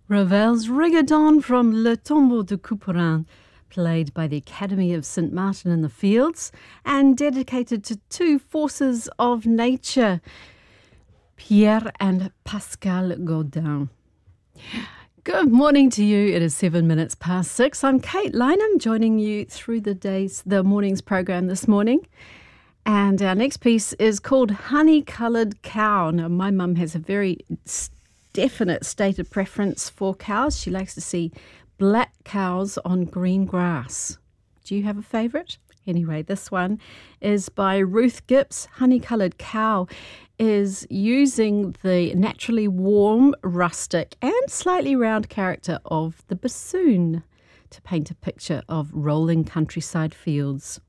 Ravel's Rigodon from Le Tombeau de Couperin, played by the Academy of St. Martin in the Fields and dedicated to two forces of nature, Pierre and Pascal Godin. Good morning to you. It is 7 minutes past 6. I'm Kate Lynham, joining you through the morning's program this morning. And our next piece is called Honey Coloured Cow. Now, my mum has a very definite stated preference for cows. She likes to see black cows on green grass. Do you have a favourite? Anyway, this one is by Ruth Gibbs. Honey Coloured Cow is using the naturally warm, rustic and slightly round character of the bassoon to paint a picture of rolling countryside fields.